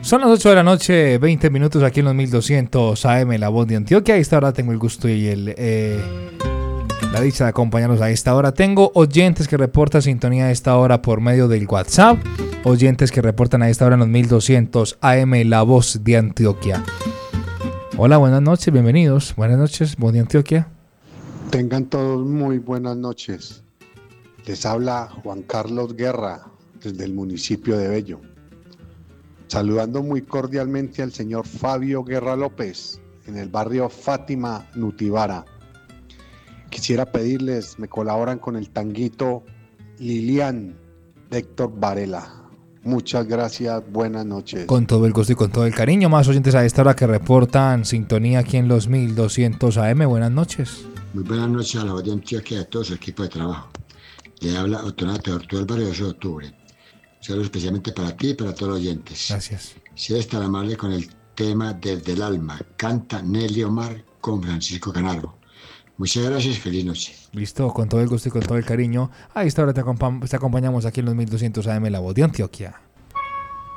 Son las 8 de la noche, 20 minutos aquí en los 1200 AM, La Voz de Antioquia. A esta hora tengo el gusto y la dicha de acompañarlos a esta hora. Tengo oyentes que reportan sintonía a esta hora por medio del WhatsApp. Oyentes que reportan a esta hora en los 1200 AM, La Voz de Antioquia. Hola, buenas noches, bienvenidos. Buenas noches, Voz de Antioquia. Tengan todos muy buenas noches. Les habla Juan Carlos Guerra desde el municipio de Bello. Saludando muy cordialmente al señor Fabio Guerra López en el barrio Fátima, Nutibara. Quisiera pedirles, me colaboran con el tanguito Lilian de Héctor Varela. Muchas gracias, buenas noches. Con todo el gusto y con todo el cariño, más oyentes a esta hora que reportan sintonía aquí en los 1200 AM. Buenas noches. Muy buenas noches a La Voz de Antioquia y a todo su equipo de trabajo. Le habla Otonato Ortúa del barrio 8 de octubre. Saludos especialmente para ti y para todos los oyentes. Gracias. Si eres tan amable con el tema Desde el Alma, canta Nelly Omar con Francisco Canaro. Muchas gracias y feliz noche. Listo, con todo el gusto y con todo el cariño. A esta hora te acompañamos aquí en los 1200 AM, La Voz de Antioquia.